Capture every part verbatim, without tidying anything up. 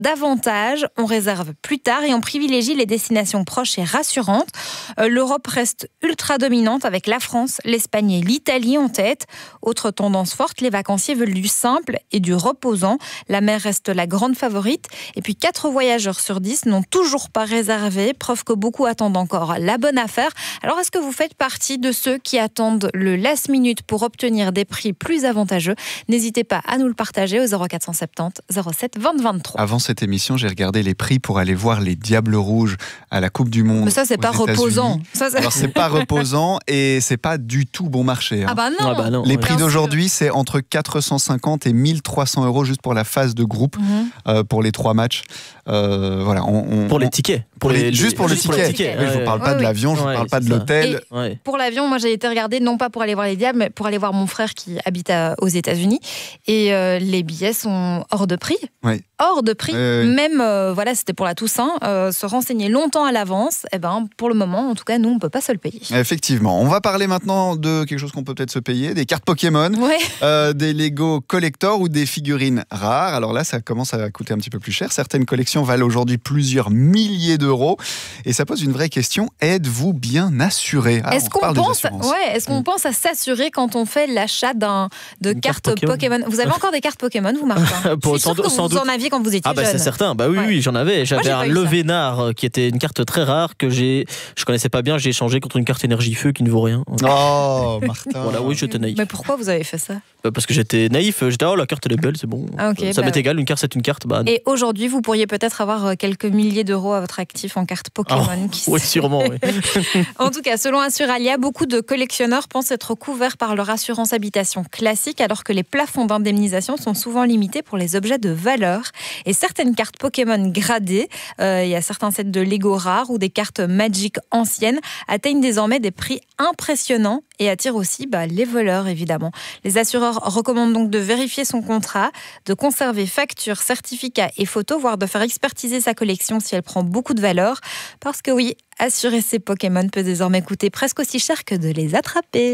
davantage, on réserve plus tard et on privilégie les destinations proches et rassurantes. Euh, L'Europe reste ultra dominante avec la France, l'Espagne et l'Italie en tête. Autre tendance forte, les vacanciers veulent du simple et du reposant. La mer reste la grande favorite. Et puis quatre voyageurs sur dix n'ont toujours pas réservé, preuve que beaucoup attendent encore la bonne affaire. Alors est-ce que vous faites partie de ceux qui attendent le last minute pour obtenir des prix plus avantageux? N'hésitez pas à nous le partager au zéro quatre cent soixante-dix zéro sept vingt vingt-trois. Avant cette émission, j'ai regardé les prix pour aller voir les Diables Rouges à la Coupe du Monde. Mais ça, c'est pas États-Unis. reposant. Ça, c'est... Alors, c'est pas reposant et c'est pas du tout bon marché. Hein. Ah bah non. Ah bah non. Les Ouais. prix d'aujourd'hui, c'est entre quatre cent cinquante et mille trois cents euros juste pour la phase de groupe, Mhm. euh, pour les trois matchs. Euh, voilà, on, on, Pour les on- tickets. pour les- juste pour le juste pour ticket. le ticket. Oui, je vous Ouais, parle pas ouais. de l'avion, je vous Ouais, parle pas c'est de ça. l'hôtel. ouais. Pour l'avion, moi j'ai été regarder, non pas pour aller voir les Diables, mais pour aller voir mon frère qui habite à- aux États-Unis. Et euh, les billets sont hors de prix. Oui. Hors de prix. Oui, oui. Même, euh, voilà, c'était pour la Toussaint, euh, se renseigner longtemps à l'avance. Eh ben, pour le moment, en tout cas, nous, on peut pas se le payer. Effectivement. On va parler maintenant de quelque chose qu'on peut peut-être se payer, des cartes Pokémon, Ouais. euh, des Lego Collector ou des figurines rares. Alors là, ça commence à coûter un petit peu plus cher. Certaines collections valent aujourd'hui plusieurs milliers d'euros. Et ça pose une vraie question. Êtes-vous bien assuré? Ah, Est-ce on qu'on parle des pense, assurances. ouais, est-ce qu'on Mm. pense à s'assurer quand on fait l'achat d'un de Une carte cartes Pokémon. Pokémon? Vous avez encore des cartes Pokémon, vous, Martin? Pour- Je suis sûre sans- que sans vous doute. en aviez quand vous étiez Ah bah jeune. c'est certain, bah oui, Ouais. oui, j'en avais. J'avais j'ai un pas eu ça. Levénard euh, qui était une carte très rare que j'ai, je connaissais pas bien, j'ai échangé contre une carte énergie feu qui ne vaut rien. Oh, Martin. Voilà, oui, j'étais naïf. Mais pourquoi vous avez fait ça? Euh, Parce que j'étais naïf, j'étais oh la carte elle est belle, c'est bon. Ah, ok, ça bah m'est ouais. égal, une carte c'est une carte. Bah, Et aujourd'hui, vous pourriez peut-être avoir euh, quelques milliers d'euros à votre actif en cartes Pokémon. Oh, qui oui, sait. sûrement. Oui. En tout cas, selon Assuralia, beaucoup de collectionneurs pensent être couverts par leur assurance habitation classique, alors que les plafonds d'indemnisation sont souvent limités pour les objets de valeur. Et certaines cartes Pokémon gradées, euh, il y a certains sets de Lego rares ou des cartes Magic anciennes, atteignent désormais des prix impressionnants et attirent aussi bah, les voleurs, évidemment. Les assureurs recommandent donc de vérifier son contrat, de conserver factures, certificats et photos, voire de faire expertiser sa collection si elle prend beaucoup de valeur. Parce que oui, assurer ses Pokémon peut désormais coûter presque aussi cher que de les attraper.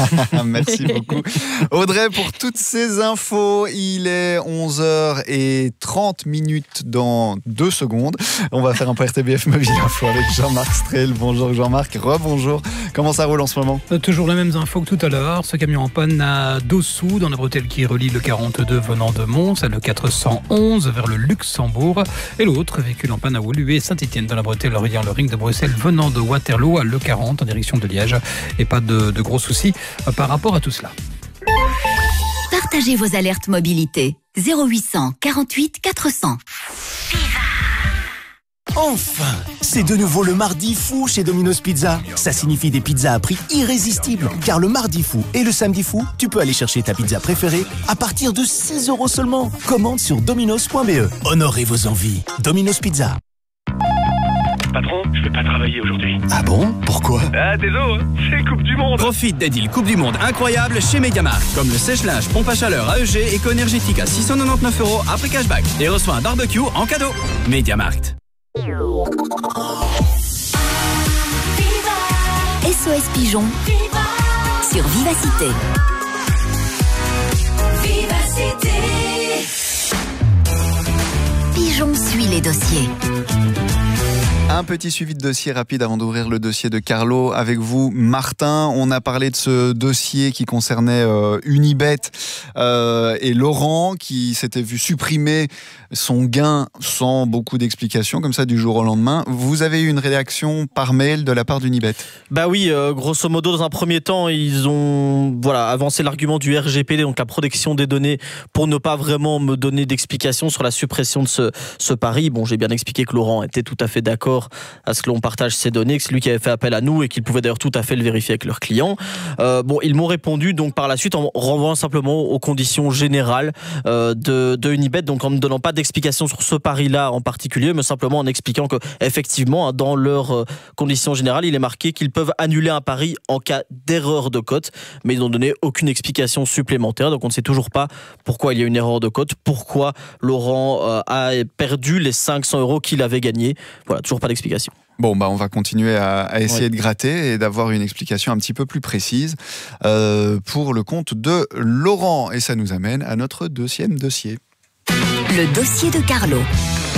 Merci beaucoup. Audrey, pour toutes ces infos, il est onze heures trente minutes dans deux secondes. On va faire un point R T B F Mobile Info avec Jean-Marc Strel. Bonjour Jean-Marc, rebonjour. Comment ça roule en ce moment? Euh, Toujours les mêmes infos que tout à l'heure. Ce camion en panne à Dossou, dans la bretelle qui relie le quarante-deux venant de Mons, à le quatre cent onze vers le Luxembourg. Et l'autre véhicule en panne à Woluwe et Saint-Étienne, dans la bretelle reliant le ring de Bruxelles venant de Waterloo à le quarante en direction de Liège. Et pas de, de gros soucis euh, par rapport à tout cela. Partagez vos alertes mobilité. zéro huit cent quarante-huit quatre cents. Enfin, c'est de nouveau le mardi fou chez Domino's Pizza. Ça signifie des pizzas à prix irrésistibles. Car le mardi fou et le samedi fou, tu peux aller chercher ta pizza préférée à partir de six euros seulement. Commande sur dominos point b e. Honorez vos envies. Domino's Pizza. Patron, je vais pas travailler aujourd'hui. Ah bon? Pourquoi? Ah, désolé, hein, c'est Coupe du Monde. Profite des deals Coupe du Monde incroyables chez Mediamarkt. Comme le sèche-linge pompe à chaleur A E G éco-énergétique à six cent quatre-vingt-dix-neuf euros après cashback. Et reçois un barbecue en cadeau. Mediamarkt. S O S Pigeon sur Vivacité. Pigeon suit les dossiers. Un petit suivi de dossier rapide avant d'ouvrir le dossier de Carlo avec vous, Martin. On a parlé de ce dossier qui concernait euh, Unibet euh, et Laurent qui s'était vu supprimer son gain sans beaucoup d'explications, comme ça du jour au lendemain. Vous avez eu une réaction par mail de la part d'Unibet? Bah oui, euh, grosso modo, dans un premier temps, ils ont voilà, avancé l'argument du R G P D, donc la protection des données, pour ne pas vraiment me donner d'explications sur la suppression de ce, ce pari. Bon, j'ai bien expliqué que Laurent était tout à fait d'accord à ce que l'on partage ces données, que c'est lui qui avait fait appel à nous et qu'il pouvait d'ailleurs tout à fait le vérifier avec leurs clients. Euh, bon, ils m'ont répondu donc par la suite en renvoyant simplement aux conditions générales euh, de, de Unibet, donc en ne me donnant pas d'explication sur ce pari-là en particulier, mais simplement en expliquant que effectivement, dans leurs euh, conditions générales, il est marqué qu'ils peuvent annuler un pari en cas d'erreur de cote, mais ils n'ont donné aucune explication supplémentaire, donc on ne sait toujours pas pourquoi il y a une erreur de cote, pourquoi Laurent euh, a perdu les cinq cents euros qu'il avait gagnés. Voilà, toujours pas d'explication. Bon, bah, on va continuer à, à essayer Oui. de gratter et d'avoir une explication un petit peu plus précise euh, pour le compte de Laurent. Et ça nous amène à notre deuxième dossier. Le dossier de Carlo.